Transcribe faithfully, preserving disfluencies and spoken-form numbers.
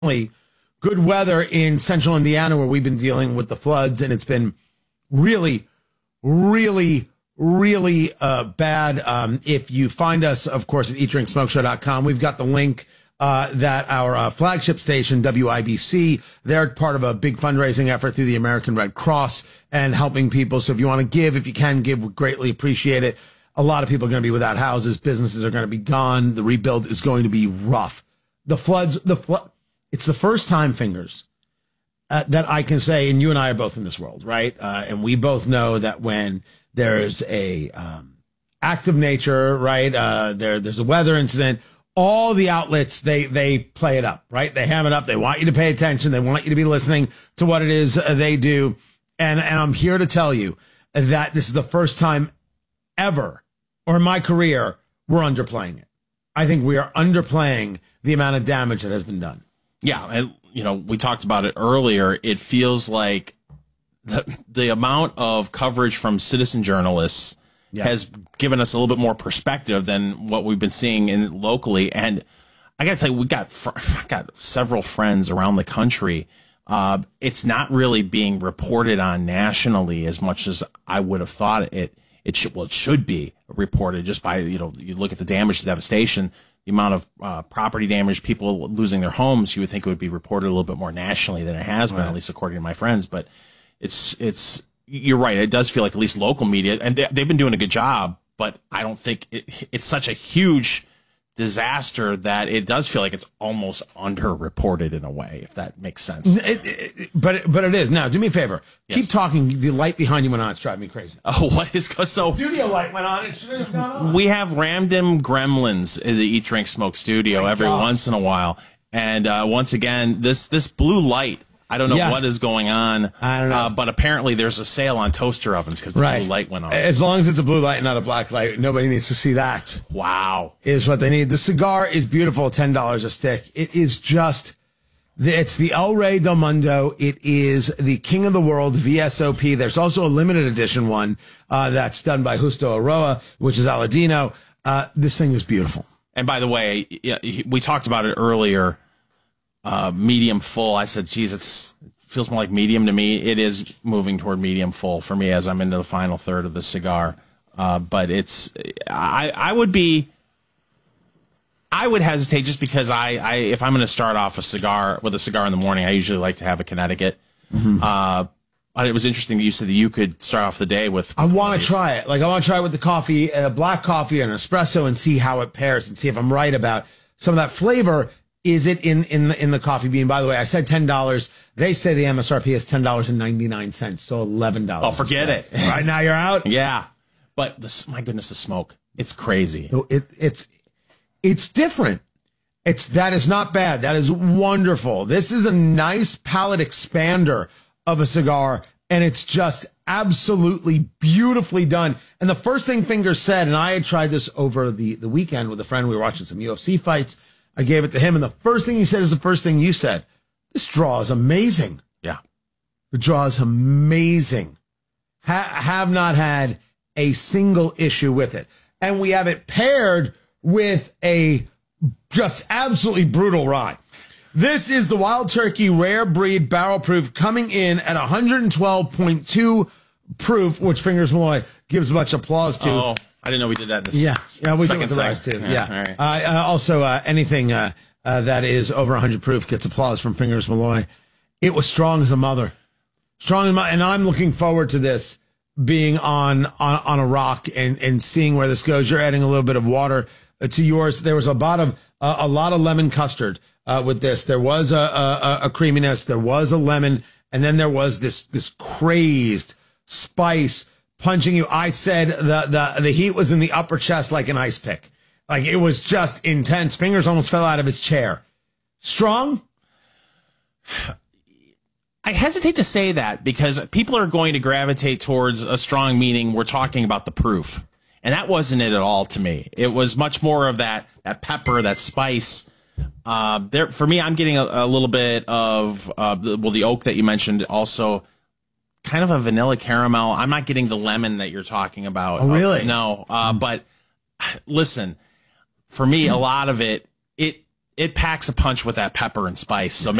good weather in central Indiana where we've been dealing with the floods, and it's been really, really, really uh, bad. Um, if you find us, of course, at eat drink smoke show dot com, we've got the link uh, that our uh, flagship station, W I B C, they're part of a big fundraising effort through the American Red Cross and helping people. So if you want to give, if you can give, we greatly appreciate it. A lot of people are going to be without houses. Businesses are going to be gone. The rebuild is going to be rough. The floods, the flood. It's the first time, Fingers, uh, that I can say, and you and I are both in this world, right? Uh, and we both know that when there's a um, act of nature, right? Uh, there, there's a weather incident. All the outlets they they play it up, right? They ham it up. They want you to pay attention. They want you to be listening to what it is uh, they do. And and I'm here to tell you that this is the first time ever, or in my career, we're underplaying it. I think we are underplaying the amount of damage that has been done. Yeah, and, you know, we talked about it earlier. It feels like the, the amount of coverage from citizen journalists yeah. has given us a little bit more perspective than what we've been seeing in locally. And I got to tell you, we got fr- got several friends around the country. Uh, it's not really being reported on nationally as much as I would have thought it. It should, well, it should be reported just by, you know, you look at the damage, the devastation, the amount of uh, property damage, people losing their homes. You would think it would be reported a little bit more nationally than it has been, right. At least according to my friends. But it's, it's, you're right. It does feel like at least local media, and they, they've been doing a good job, but I don't think it, it's such a huge disaster that it does feel like it's almost underreported in a way, if that makes sense. It, it, but but it is. Now, do me a favor. Yes. Keep talking. The light behind you went on. It's driving me crazy. Oh, what is so? The studio light went on. It shouldn't have gone on. We have random gremlins in the Eat, Drink, Smoke studio My every God. once in a while, and uh, once again, this this blue light. I don't know yeah. what is going on. I don't know. Uh, but apparently there's a sale on toaster ovens because the right. blue light went on. As long as it's a blue light and not a black light, nobody needs to see that. Wow. Is what they need. The cigar is beautiful, ten dollars a stick. It is just, it's the El Rey del Mundo. It is the King of the World, V S O P. There's also a limited edition one uh, that's done by Justo Aroa, which is Aladino. Uh, this thing is beautiful. And by the way, we talked about it earlier. Uh, medium full. I said, geez, it's, it feels more like medium to me. It is moving toward medium full for me as I'm into the final third of the cigar. Uh, but it's, I, I would be, I would hesitate just because I, I if I'm going to start off a cigar with a cigar in the morning, I usually like to have a Connecticut. Mm-hmm. Uh, but it was interesting that you said that you could start off the day with. I want to try it. Like I want to try it with the coffee, uh, black coffee and espresso, and see how it pairs and see if I'm right about some of that flavor. Is it in, in the, in the coffee bean? By the way, I said ten dollars. They say the M S R P is ten dollars and ninety-nine cents. So eleven dollars. Oh, forget it. Right now you're out. Yeah. But the, my goodness, the smoke. It's crazy. It, it's, it's different. It's, that is not bad. That is wonderful. This is a nice palate expander of a cigar. And it's just absolutely beautifully done. And the first thing Fingers said, and I had tried this over the, the weekend with a friend. We were watching some U F C fights. I gave it to him, and the first thing he said is the first thing you said. This draw is amazing. Yeah. The draw is amazing. Ha- have not had a single issue with it. And we have it paired with a just absolutely brutal rye. This is the Wild Turkey Rare Breed Barrel Proof coming in at one twelve point two proof, which Fingers Malloy gives much applause to. Oh. I didn't know we did that. In yeah, yeah, we do it with the rise too. Yeah. yeah. All right. Uh, uh, also, uh, anything uh, uh, that is over one hundred proof gets applause from Fingers Malloy. It was strong as a mother, strong as a mother, and I'm looking forward to this being on on, on a rock and, and seeing where this goes. You're adding a little bit of water uh, to yours. There was a lot of uh, a lot of lemon custard uh, with this. There was a, a a creaminess. There was a lemon, and then there was this this crazed spice. Punching you. I said the, the, the heat was in the upper chest like an ice pick. Like it was just intense. Fingers almost fell out of his chair. Strong? I hesitate to say that because people are going to gravitate towards a strong meaning. We're talking about the proof. And that wasn't it at all to me. It was much more of that, that pepper, that spice. Uh, there, for me, I'm getting a, a little bit of, uh, the, well, the oak that you mentioned also. Kind of a vanilla caramel. I'm not getting the lemon that you're talking about. Oh, really? Uh, no. Uh, but listen, for me, a lot of it, it it packs a punch with that pepper and spice. So